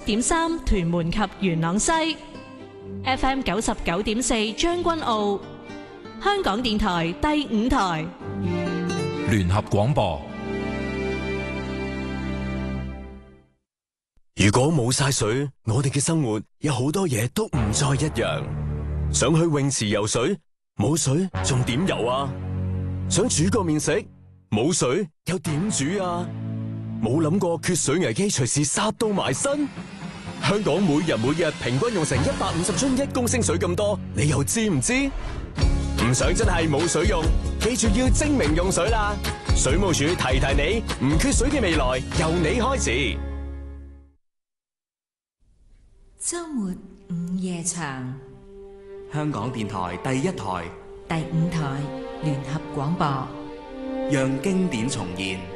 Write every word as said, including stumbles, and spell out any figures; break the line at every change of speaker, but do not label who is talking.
點三屯門及元朗西 ，F M 九十九點四將軍澳，香港電台第五台
聯合廣播。
如果冇晒水，我哋嘅生活有好多嘢都唔再一樣。想去泳池游水，冇水仲點游啊？想煮個麵食，冇水又點煮啊？冇諗過缺水危機隨時殺到埋身。香港每日每日平均用成一百五十樽一公升水咁多，你又知唔知？唔想真係冇水用，記住要精明用水啦！水務署提提你，唔缺水嘅未來由你開始。
周末午夜場，
香港電台第一台、
第五台聯合廣播，
讓經典重現。